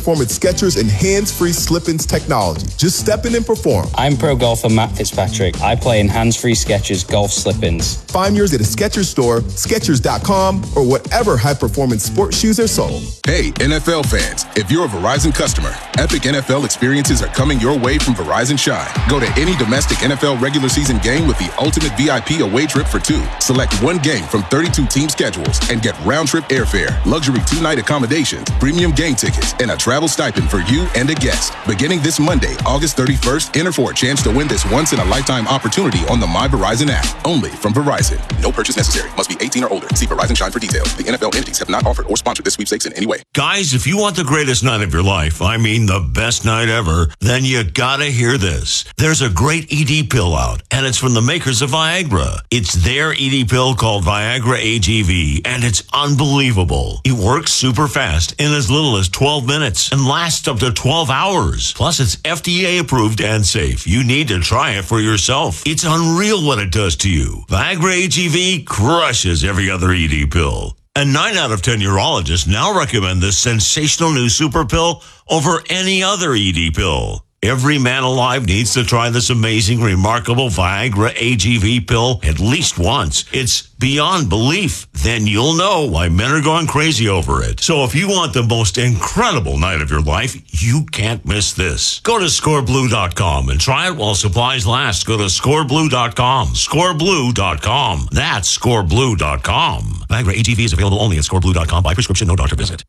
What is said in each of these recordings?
high-performance Skechers and hands-free slip-ins technology. Just step in and perform. I'm pro golfer Matt Fitzpatrick. I play in hands-free Skechers golf slip-ins. Find yours at a Skechers store, Skechers.com, or whatever high-performance sports shoes are sold. Hey, NFL fans, if you're a Verizon customer, epic NFL experiences are coming your way from Verizon Shine. Go to any domestic NFL regular season game with the ultimate VIP away trip for two. Select one game from 32 team schedules and get round-trip airfare, luxury two-night accommodations, premium game tickets, and a travel stipend for you and a guest. Beginning this Monday, August 31st, enter for a chance to win this once-in-a-lifetime opportunity on the My Verizon app. Only from Verizon. No purchase necessary. Must be 18 or older. See Verizon Shine for details. The NFL entities have not offered or sponsored this sweepstakes in any way. Guys, if you want the greatest night of your life, I mean the best night ever, then you gotta hear this. There's a great ED pill out, and it's from the makers of Viagra. It's their ED pill called Viagra AGV, and it's unbelievable. It works super fast in as little as 12 minutes and lasts up to 12 hours. Plus, it's FDA approved and safe. You need to try it for yourself. It's unreal what it does to you. Viagra AGV crushes every other ED pill. And 9 out of 10 urologists now recommend this sensational new super pill over any other ED pill. Every man alive needs to try this amazing, remarkable Viagra AGV pill at least once. It's beyond belief. Then you'll know why men are going crazy over it. So if you want the most incredible night of your life, you can't miss this. Go to scoreblue.com and try it while supplies last. Go to scoreblue.com. Scoreblue.com. That's scoreblue.com. Viagra AGV is available only at scoreblue.com by prescription, no doctor visit.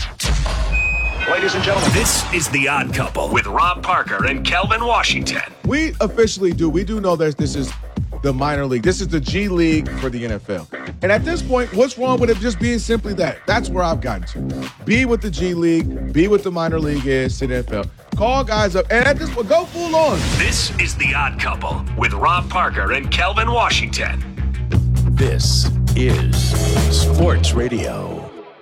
Ladies and gentlemen, this is The Odd Couple with Rob Parker and Kelvin Washington. We officially do. We do know that this is the minor league. This is the G League for the NFL. And at this point, what's wrong with it just being simply that? That's where I've gotten to. Be what the G League, be what the minor league is to the NFL. Call guys up, and at this point, go full on. This is The Odd Couple with Rob Parker and Kelvin Washington. This is Sports Radio.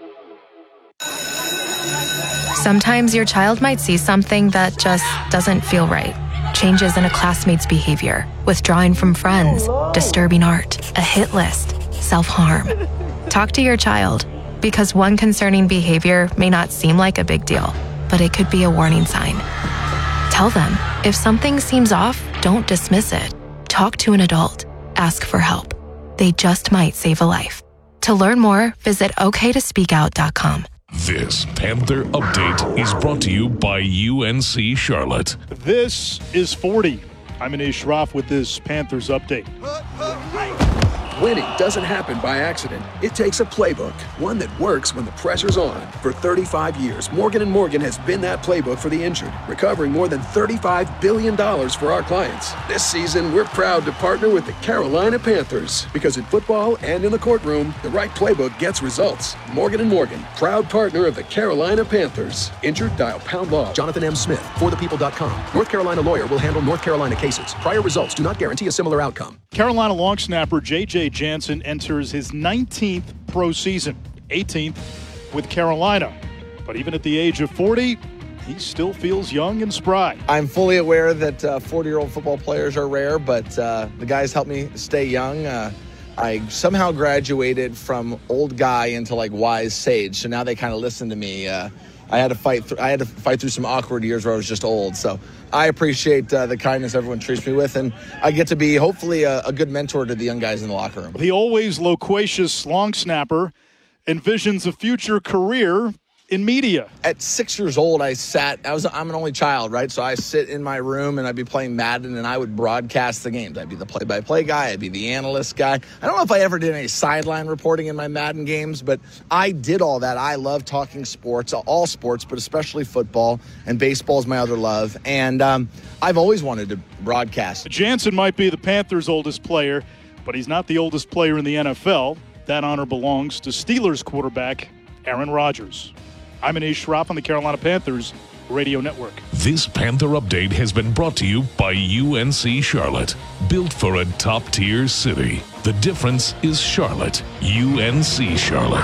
Sometimes your child might see something that just doesn't feel right. Changes in a classmate's behavior, withdrawing from friends, disturbing art, a hit list, self-harm. Talk to your child, because one concerning behavior may not seem like a big deal, but it could be a warning sign. Tell them, if something seems off, don't dismiss it. Talk to an adult. Ask for help. They just might save a life. To learn more, visit oktospeakout.com. This Panther Update is brought to you by UNC Charlotte. This is 40. I'm Anish Shroff with this Panthers Update. Winning doesn't happen by accident. It takes a playbook, one that works when the pressure's on. For 35 years, Morgan & Morgan has been that playbook for the injured, recovering more than $35 billion for our clients. This season, we're proud to partner with the Carolina Panthers, because in football and in the courtroom, the right playbook gets results. Morgan & Morgan, proud partner of the Carolina Panthers. Injured? Dial #law. Jonathan M. Smith, forthepeople.com. North Carolina lawyer will handle North Carolina cases. Prior results do not guarantee a similar outcome. Carolina long snapper J.J. Jansen enters his 19th pro season, 18th with Carolina. But even at the age of 40, he still feels young and spry. I'm fully aware that 40-year-old football players are rare, but the guys help me stay young. I somehow graduated from old guy into like wise sage, so now they kind of listen to me. I had to fight through some awkward years where I was just old. So I appreciate the kindness everyone treats me with, and I get to be hopefully a good mentor to the young guys in the locker room. The always loquacious long snapper envisions a future career in media. At 6 years old, I'm an only child, right? So I sit in my room and I'd be playing Madden and I would broadcast the games. I'd be the play-by-play guy. I'd be the analyst guy. I don't know if I ever did any sideline reporting in my Madden games, but I did all that. I love talking sports, all sports, but especially football, and baseball is my other love. And I've always wanted to broadcast. Jansen might be the Panthers' oldest player, but he's not the oldest player in the NFL. That honor belongs to Steelers quarterback Aaron Rodgers. I'm Anish Shroff on the Carolina Panthers Radio Network. This Panther Update has been brought to you by UNC Charlotte. Built for a top-tier city. The difference is Charlotte. UNC Charlotte.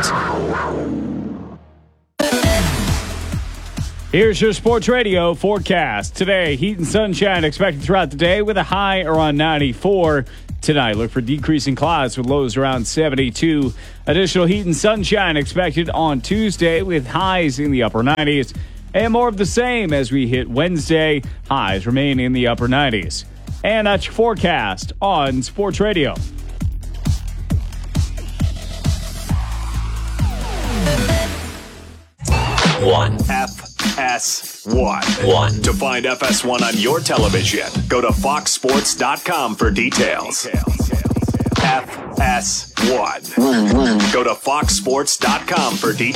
Here's your Sports Radio forecast. Today, heat and sunshine expected throughout the day with a high around 94. Tonight, look for decreasing clouds with lows around 72. Additional heat and sunshine expected on Tuesday with highs in the upper 90s. And more of the same as we hit Wednesday. Highs remain in the upper 90s. And that's your forecast on Sports Radio. FS1. To find FS1 on your television, go to foxsports.com for details. FS1. Go to foxsports.com for details.